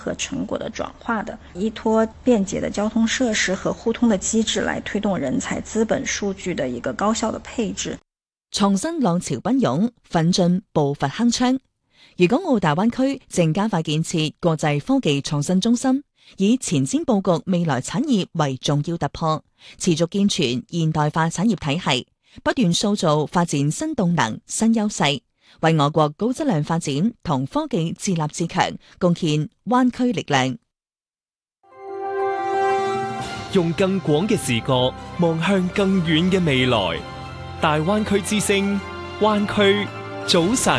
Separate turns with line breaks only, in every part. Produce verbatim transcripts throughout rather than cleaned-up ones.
和成果的轉化的，依託便捷的交通設施和互通的機制來推動人才資本數據的一個高效的配置。
創新浪潮奔湧，奮進步伐鏗鏘。粵港澳大灣區正加快建設國際科技創新中心，以前瞻佈局未來產業為重要突破，持續健全現代化產業體系，不斷塑造發展新動能、新優勢，為我國高質量發展同科技自立自強貢獻灣區力量。
用更廣嘅視角望向更遠嘅未來，大灣區之聲，灣區早晨。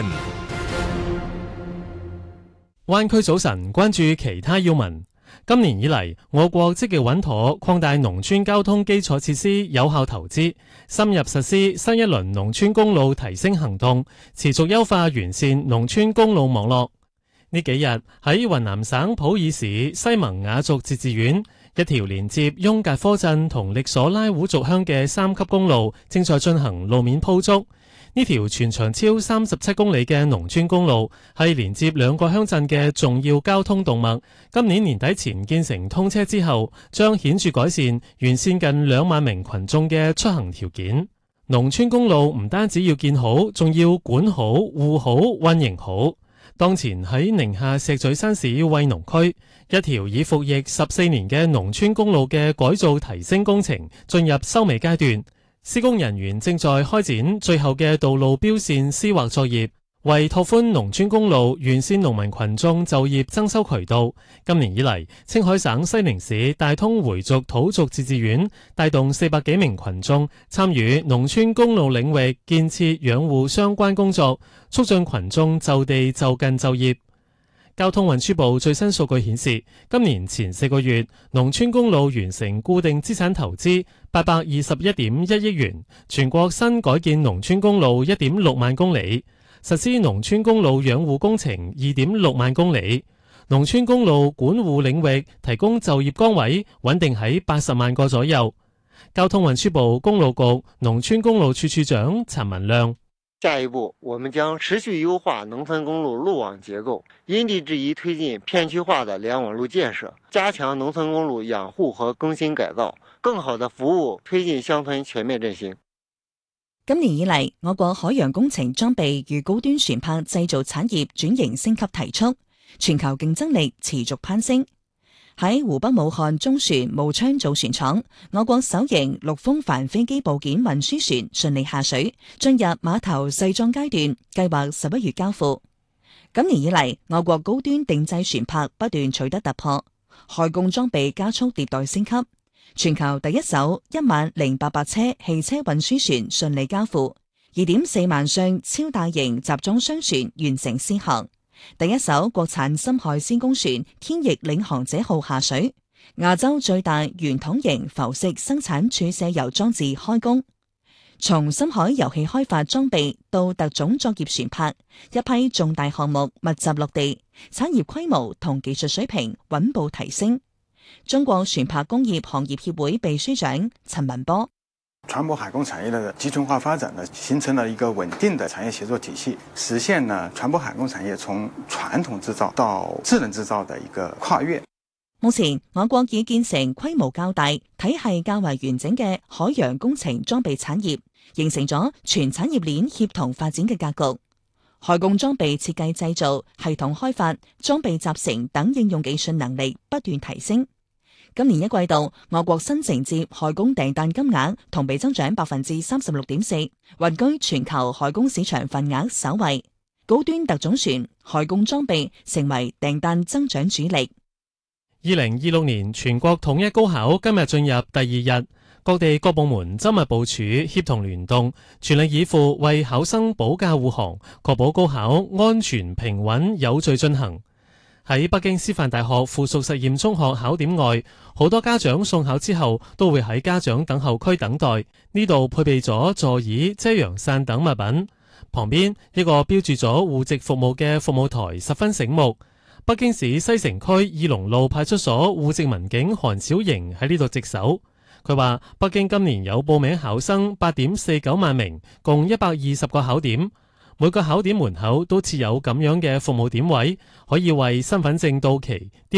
灣區早晨，關注其他要聞。今年以嚟，我國積極穩妥擴大農村交通基礎設施有效投資，深入實施新一輪農村公路提升行動，持續優化完善農村公路網絡。呢幾日喺雲南省普洱市西盟雅族自治縣，一條連接雍格科鎮同力所拉塢族鄉嘅三級公路正在進行路面鋪築。呢條全長超三十七公里嘅農村公路係連接兩個鄉鎮嘅重要交通動脈。今年年底前建成通車之後，將顯著改善完善近兩萬名群眾嘅出行條件。農村公路唔單止要建好，仲要管好、護好、運營好。當前喺寧夏石嘴山市惠農區，一條已服役十四年嘅農村公路嘅改造提升工程進入收尾階段。施工人員正在開展最後嘅道路標線施劃作業，為拓寬農村公路、完善農民群眾就業增收渠道。今年以嚟，青海省西寧市大通回族土族自治縣帶動四百幾名群眾參與農村公路領域建設養護相關工作，促進群眾就地就近就業。交通運輸部最新數據顯示，今年前四個月，農村公路完成固定資產投資八百二十一點一億元，全國新改建農村公路一點六萬公里，實施農村公路養護工程二點六萬公里，農村公路管護領域提供就業崗位穩定喺八十萬個左右。交通運輸部公路局農村公路處處長陳文亮。
下一步，我們將持續優化農村公路路網結構，因地制宜推進片區化的聯網路建設，加強農村公路養護和更新改造，更好的服務推進鄉村全面振興。
今年以嚟，我國海洋工程裝備與高端船舶製造產業轉型升級提速，全球競爭力持續攀升。喺湖北武漢中船務昌造船廠，我國首型陸風帆飛機部件運輸船順利下水，進入碼頭製裝階段，計劃十一月交付。今年以嚟，我國高端定製船舶不斷取得突破，海工裝備加速迭代升級，全球第一艘一萬零八百車汽車運輸船順利交付，二點四萬艘超大型集裝箱船完成試航。第一艘國產深海先攻船天翼領航者號下水，亞洲最大圓筒型浮式生產儲卸油裝置開工。從深海油氣開發裝備到特種作業船舶，一批重大項目密集落地，產業規模同技術水平穩步提升。中國船舶工業行業協會秘書長陳文波。
船舶海工產業的集成化發展呢，形成了一個穩定的產業協作體系，實現呢船舶海工產業從傳統製造到智能製造的一個跨越。
目前，我國已建成規模較大、體系較為完整嘅海洋工程裝備產業，形成咗全產業鏈協同發展嘅格局。海工裝備設計製造、系統開發、裝備集成等應用技術能力不斷提升。今年一季度，我國新承接海工訂單金額同比增長百分之三十六點四，位居全球海工市場份額首位。高端特種船、海工裝備成為訂單增長主力。
二零二六年全國統一高考今日進入第二日，各地各部門周密部署，協同聯動，全力以赴為考生保駕護航，確保高考安全平穩有序進行。喺北京師範大學附屬實驗中學考點外，好多家長送考之後都會喺家長等候區等待，呢度配備咗座椅、遮陽傘等物品。旁邊一個標注咗戶籍服務嘅服務台十分醒目。北京市西城區義龍路派出所戶籍民警韓小瑩喺呢度值守。佢話北京今年有報名考生八點四九萬名，共一百二十個考點。每個考點門口都設有咁樣嘅服務點位，可以為身份證到期